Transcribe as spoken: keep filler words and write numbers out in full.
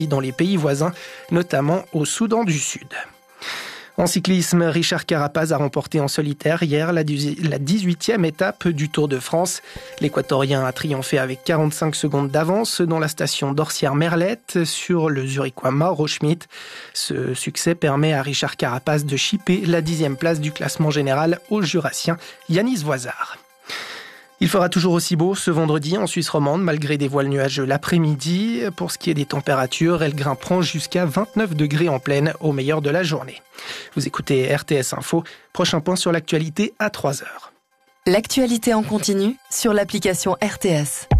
dans les pays voisins, notamment au Soudan du Sud. En cyclisme, Richard Carapaz a remporté en solitaire hier la dix-huitième étape du Tour de France. L'Équatorien a triomphé avec quarante-cinq secondes d'avance dans la station d'Orsières-Merlette sur le Zurichois Mauro Schmid. Ce succès permet à Richard Carapaz de chipper la dixième place du classement général au Jurassien Yanis Voisard. Il fera toujours aussi beau ce vendredi en Suisse romande, malgré des voiles nuageux l'après-midi. Pour ce qui est des températures, elles grimperont jusqu'à vingt-neuf degrés en pleine au meilleur de la journée. Vous écoutez R T S Info, prochain point sur l'actualité à trois heures. L'actualité en continu sur l'application R T S.